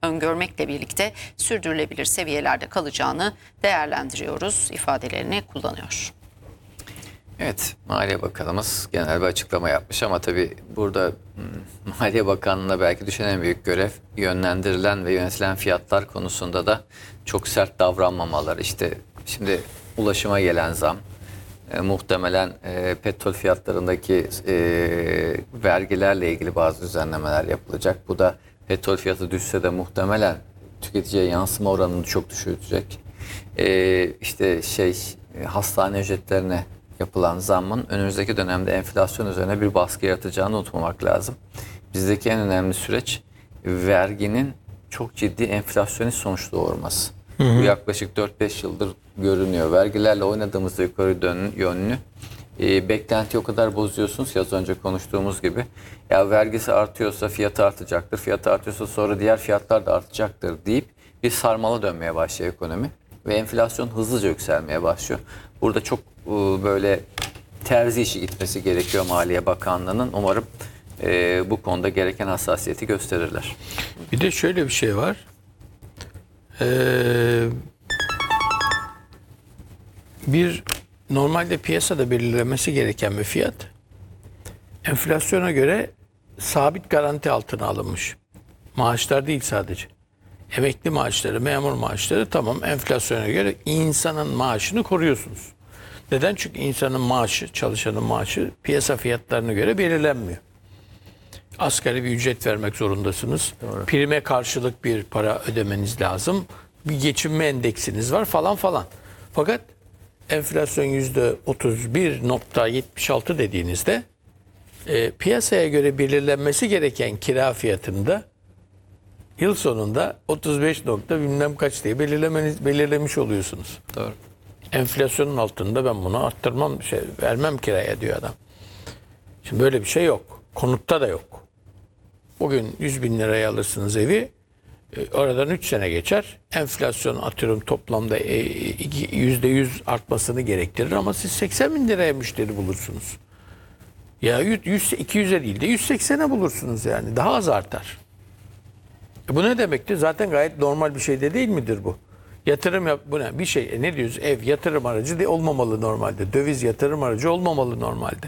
öngörmekle birlikte sürdürülebilir seviyelerde kalacağını değerlendiriyoruz ifadelerini kullanıyor. Evet, Maliye Bakanımız genel bir açıklama yapmış ama tabii burada Maliye Bakanlığı'na belki düşen en büyük görev yönlendirilen ve yönetilen fiyatlar konusunda da çok sert davranmamaları. İşte şimdi ulaşıma gelen zam, muhtemelen petrol fiyatlarındaki vergilerle ilgili bazı düzenlemeler yapılacak. Bu da petrol fiyatı düşse de muhtemelen tüketiciye yansıma oranını çok düşürecek. İşte hastane ücretlerine yapılan zammın önümüzdeki dönemde enflasyon üzerine bir baskı yaratacağını unutmamak lazım. Bizdeki en önemli süreç verginin çok ciddi enflasyonist sonuç doğurması. Bu yaklaşık 4-5 yıldır görünüyor. Vergilerle oynadığımızda yukarı yönlü beklentiyi o kadar bozuyorsunuz ki az önce konuştuğumuz gibi. Ya vergisi artıyorsa fiyatı artacaktır, fiyatı artıyorsa sonra diğer fiyatlar da artacaktır deyip bir sarmala dönmeye başlıyor ekonomi. Ve enflasyon hızlıca yükselmeye başlıyor. Burada çok böyle terzi işi gitmesi gerekiyor Maliye Bakanlığı'nın. Umarım bu konuda gereken hassasiyeti gösterirler. Bir de şöyle bir şey var. Bir normalde piyasada belirlenmesi gereken bir fiyat enflasyona göre sabit garanti altına alınmış. Maaşlar değil sadece. Emekli maaşları, memur maaşları tamam enflasyona göre insanın maaşını koruyorsunuz. Neden? Çünkü insanın maaşı, çalışanın maaşı piyasa fiyatlarına göre belirlenmiyor. Asgari bir ücret vermek zorundasınız. Doğru. Prime karşılık bir para ödemeniz lazım. Bir geçinme endeksiniz var falan falan. Fakat enflasyon %31.76 dediğinizde piyasaya göre belirlenmesi gereken kira fiyatında yıl sonunda 35 nokta bilmem kaç diye belirlemiş oluyorsunuz. Doğru. Enflasyonun altında ben bunu arttırmam, vermem kiraya diyor adam. Şimdi böyle bir şey yok. Konutta da yok. Bugün 100 bin liraya alırsınız evi. Oradan 3 sene geçer. Enflasyon atıyorum toplamda %100 artmasını gerektirir ama siz 80 bin liraya müşteri bulursunuz. Ya 200'e değil de 180'e bulursunuz yani. Daha az artar. Bu ne demektir? Zaten gayet normal bir şey de değil midir bu? Yatırım yap, bu ne? Bir şey. Ne diyoruz? Ev yatırım aracı olmamalı normalde. Döviz yatırım aracı olmamalı normalde.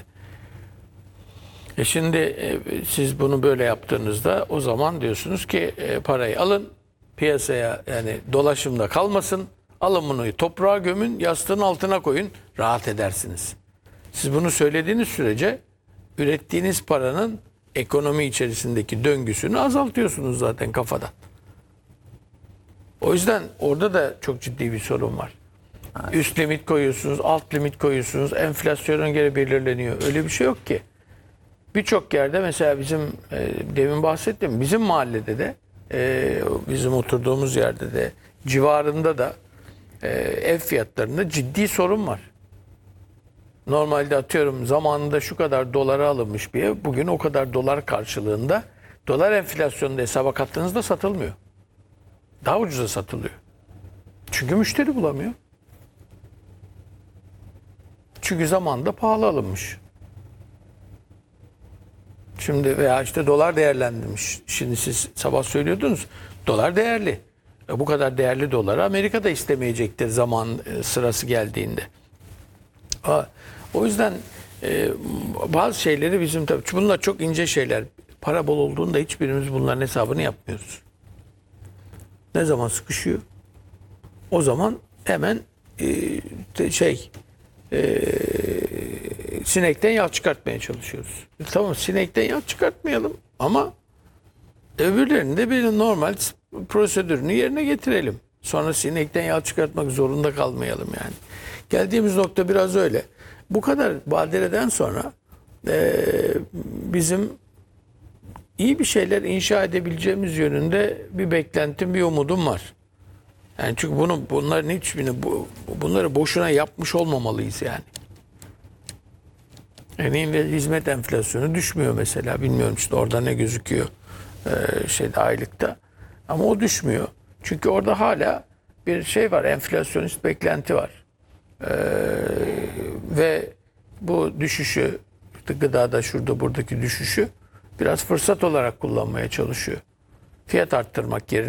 Şimdi siz bunu böyle yaptığınızda o zaman diyorsunuz ki parayı alın piyasaya yani dolaşımda kalmasın. Alın bunu toprağa gömün, yastığın altına koyun. Rahat edersiniz. Siz bunu söylediğiniz sürece ürettiğiniz paranın ekonomi içerisindeki döngüsünü azaltıyorsunuz zaten kafadan. O yüzden orada da çok ciddi bir sorun var. Evet. Üst limit koyuyorsunuz, alt limit koyuyorsunuz, enflasyona göre belirleniyor. Öyle bir şey yok ki. Birçok yerde mesela bizim demin bahsettim, bizim mahallede de bizim oturduğumuz yerde de civarında da ev fiyatlarında ciddi sorun var. Normalde atıyorum zamanında şu kadar dolara alınmış bir ev bugün o kadar dolar karşılığında dolar enflasyonunu hesaba kattığınızda satılmıyor. Daha ucuza satılıyor. Çünkü müşteri bulamıyor. Çünkü zamanında pahalı alınmış. Şimdi veya işte dolar değerlendirmiş. Şimdi siz sabah söylüyordunuz dolar değerli. Bu kadar değerli doları Amerika da istemeyecektir zaman sırası geldiğinde. O yüzden bazı şeyleri bizim tabii bunlar çok ince şeyler. Para bol olduğunda hiçbirimiz bunların hesabını yapmıyoruz. Ne zaman sıkışıyor? O zaman hemen sinekten yağ çıkartmaya çalışıyoruz. Tamam sinekten yağ çıkartmayalım ama öbürlerinin de bir normal prosedürünü yerine getirelim. Sonra sinekten yağ çıkartmak zorunda kalmayalım yani. Geldiğimiz nokta biraz öyle. Bu kadar badireden sonra bizim iyi bir şeyler inşa edebileceğimiz yönünde bir beklentim, bir umudum var. Yani çünkü bunların hiçbirini bunları boşuna yapmış olmamalıyız yani. Emeğin ve hizmet enflasyonu düşmüyor mesela. Bilmiyorum işte orada ne gözüküyor aylıkta. Ama o düşmüyor. Çünkü orada hala bir şey var. Enflasyonist beklenti var. Ve bu düşüşü gıdada şurada buradaki düşüşü biraz fırsat olarak kullanmaya çalışıyor. Fiyat arttırmak yerine